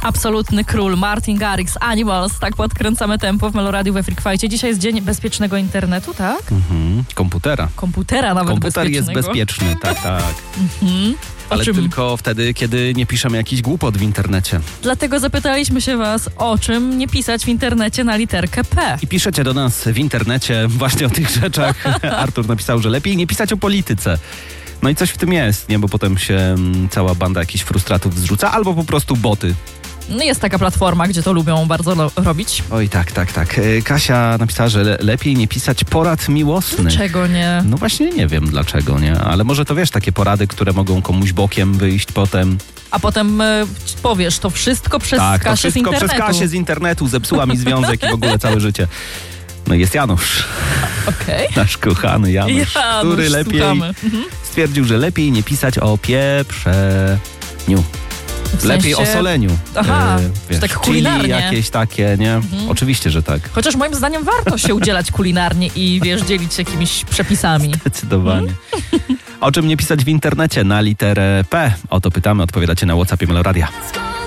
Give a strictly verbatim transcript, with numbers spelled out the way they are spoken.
Absolutny król Martin Garrix, Animals. Tak podkręcamy tempo w Meloradiu we Freak Fightie. Dzisiaj jest dzień bezpiecznego internetu, tak? Mhm. Komputera. Komputera nawet Komputer bezpiecznego. jest bezpieczny, tak, tak. Mhm. Ale czym? tylko wtedy, kiedy nie piszemy jakiś głupot w internecie. Dlatego zapytaliśmy się was, o czym nie pisać w internecie na literkę P. I piszecie do nas w internecie właśnie o tych rzeczach. Artur napisał, że lepiej nie pisać o polityce. No i coś w tym jest, nie? Bo potem się mm, cała banda jakichś frustratów zrzuca, albo po prostu boty. No jest taka platforma, gdzie to lubią bardzo lo- robić. Oj, tak, tak, tak. E, Kasia napisała, że le- lepiej nie pisać porad miłosnych. Dlaczego nie? No właśnie nie wiem dlaczego, nie? Ale może to wiesz, takie porady, które mogą komuś bokiem wyjść potem. A potem y, powiesz, to wszystko przez Tak, to Kasię z wszystko internetu. przez Kasię z internetu. Zepsuła mi związek i w ogóle całe życie. No i jest Janusz, Okej. nasz kochany Janusz, Janusz, który lepiej słuchamy. Mhm. stwierdził, że lepiej nie pisać o pieprzeniu. W Lepiej sensie- o soleniu. Aha, E, że wiesz, tak chili kulinarnie. jakieś takie, nie? Mhm. Oczywiście, że tak. Chociaż moim zdaniem warto się udzielać kulinarnie i wiesz, dzielić się jakimiś przepisami. Zdecydowanie. O czym nie pisać w internecie na literę P? O to pytamy, odpowiadacie na WhatsAppie Meloradia.